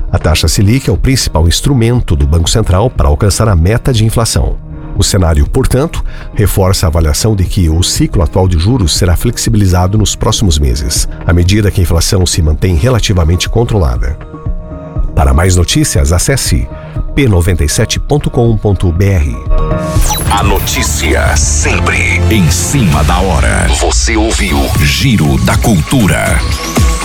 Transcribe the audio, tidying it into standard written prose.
A taxa Selic é o principal instrumento do Banco Central para alcançar a meta de inflação. O cenário, portanto, reforça a avaliação de que o ciclo atual de juros será flexibilizado nos próximos meses, à medida que a inflação se mantém relativamente controlada. Para mais notícias, acesse p97.com.br. A notícia sempre em cima da hora. Você ouviu Giro da Cultura.